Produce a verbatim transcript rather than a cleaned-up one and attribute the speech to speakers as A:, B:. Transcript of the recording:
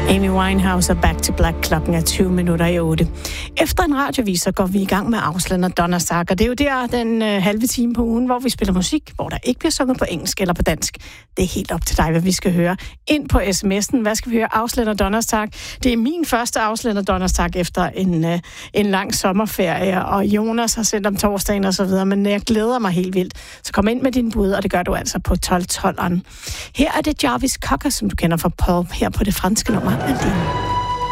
A: Amy Winehouse og Back to Black, klokken er tyve minutter i otte. Efter en radiovis, så går vi i gang med Ausland og Donnerstag, og det er jo der den øh, halve time på ugen, hvor vi spiller musik, hvor der ikke bliver sunget på engelsk eller på dansk. Det er helt op til dig, hvad vi skal høre. Ind på sms'en, hvad skal vi høre? Ausland og Donnerstag. Det er min første Ausland og Donnerstag efter en, øh, en lang sommerferie, og Jonas har sendt om torsdagen og så videre, men jeg glæder mig helt vildt. Så kom ind med din bud, og det gør du altså på tolv tolveren. Her er det Jarvis Cocker, som du kender fra Paul, her på det franske nummer. Adine.